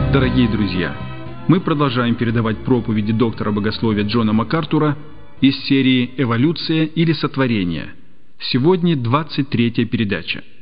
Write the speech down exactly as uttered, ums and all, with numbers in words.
Дорогие друзья, мы продолжаем передавать проповеди доктора богословия Джона МакАртура из серии «Эволюция или сотворение». Сегодня двадцать третья передача.